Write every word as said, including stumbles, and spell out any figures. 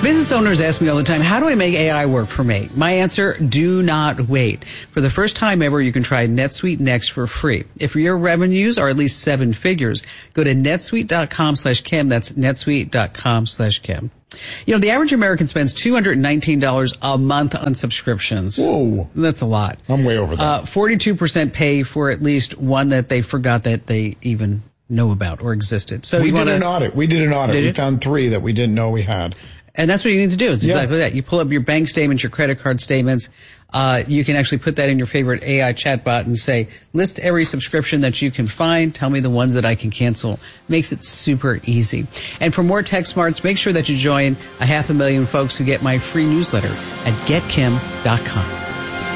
Business owners ask me all the time, how do I make A I work for me? My answer, do not wait. For the first time ever, you can try NetSuite Next for free. If your revenues are at least seven figures, go to netsuite.com slash Kim. That's netsuite.com slash Kim. You know, the average American spends two hundred nineteen dollars a month on subscriptions. Whoa. That's a lot. I'm way over that. Uh, forty-two percent pay for at least one that they forgot that they even know about or existed. So we you did wanna, an audit. We did an audit. Did we you? found three that we didn't know we had. And that's what you need to do. It's exactly yeah. that. You pull up your bank statements, your credit card statements. Uh, you can actually put that in your favorite A I chatbot and say, list every subscription that you can find. Tell me the ones that I can cancel. Makes it super easy. And for more tech smarts, make sure that you join a half a million folks who get my free newsletter at get kim dot com.